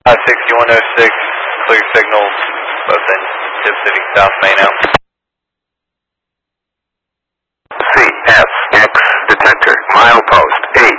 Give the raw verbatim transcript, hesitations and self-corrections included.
Uh, sixty-one oh six, clear signals, both in Tip City, South Main out. C S X detector, milepost eight